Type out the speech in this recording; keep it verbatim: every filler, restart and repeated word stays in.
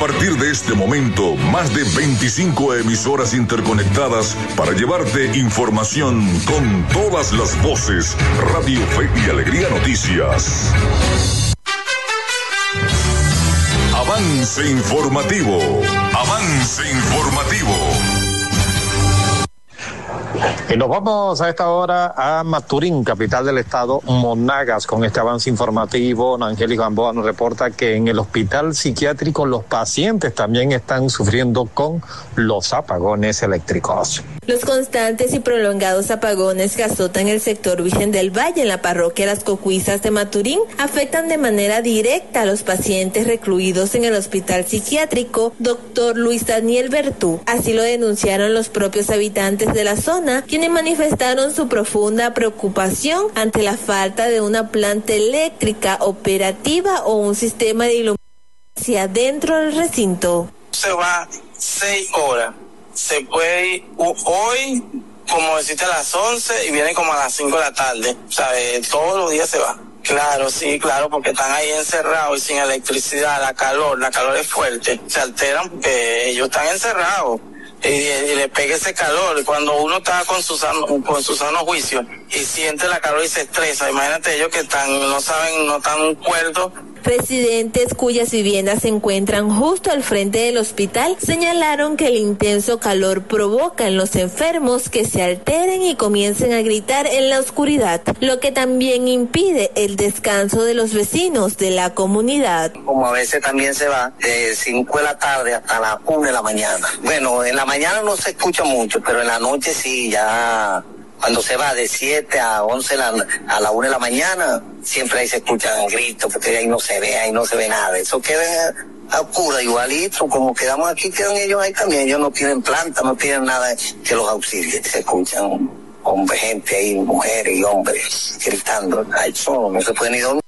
partir de este momento, más de veinticinco emisoras interconectadas para llevarte información con todas las voces. Radio Fe y Alegría Noticias. Avance informativo. Avance informativo. Y nos vamos a esta hora a Maturín, capital del estado Monagas, con este avance informativo. Angélica Gamboa nos reporta que en el hospital psiquiátrico los pacientes también están sufriendo con los apagones eléctricos. Los constantes y prolongados apagones que azotan el sector Virgen del Valle en la parroquia Las Cocuizas de Maturín afectan de manera directa a los pacientes recluidos en el hospital psiquiátrico Doctor Luis Daniel Bertú. Así lo denunciaron los propios habitantes de la zona, quienes manifestaron su profunda preocupación ante la falta de una planta eléctrica operativa o un sistema de iluminación dentro del recinto. Se va seis horas. Se puede ir hoy, como deciste, a las once y viene como a las cinco de la tarde. O sea, eh, todos los días se va. Claro, sí, claro, porque están ahí encerrados y sin electricidad, la calor, la calor es fuerte. Se alteran porque ellos están encerrados. Y, y le pega ese calor. Cuando uno está con su sano, con su sano juicio y siente la calor y se estresa, imagínate ellos que están, no saben, no están cuerdos. Residentes cuyas viviendas se encuentran justo al frente del hospital señalaron que el intenso calor provoca en los enfermos que se alteren y comiencen a gritar en la oscuridad, lo que también impide el descanso de los vecinos de la comunidad. Como a veces también se va de cinco de la tarde hasta las una de la mañana. Bueno, en la mañana no se escucha mucho, pero en la noche sí, ya... Cuando se va de siete a once la, a la una de la mañana, siempre ahí se escuchan gritos, porque ahí no se ve, ahí no se ve nada. Eso queda a oscura, igualito, como quedamos aquí, quedan ellos ahí también. Ellos no tienen planta, no tienen nada que los auxilie. Se escuchan hombres, gente ahí, mujeres y hombres gritando. Ay, solo no se pueden ni dormir.